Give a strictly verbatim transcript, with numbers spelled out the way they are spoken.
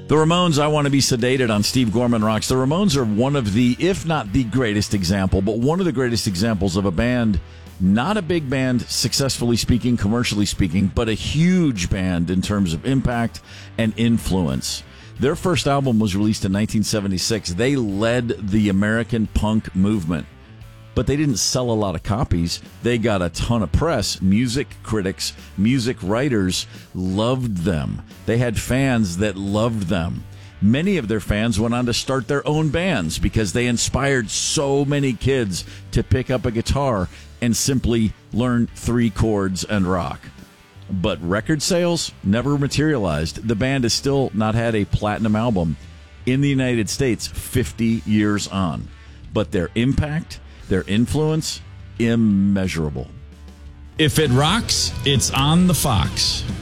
The Ramones, I Want to Be Sedated on Steve Gorman Rocks. The Ramones are one of the, if not the greatest example, but one of the greatest examples of a band, not a big band, successfully speaking, commercially speaking, but a huge band in terms of impact and influence. Their first album was released in nineteen seventy-six. They led the American punk movement, but they didn't sell a lot of copies. They got a ton of press. Music critics, music writers loved them. They had fans that loved them. Many of their fans went on to start their own bands because they inspired so many kids to pick up a guitar and simply learn three chords and rock. But record sales never materialized. The band has still not had a platinum album in the United States fifty years on. But their impact, their influence, immeasurable. If it rocks, it's on the Fox.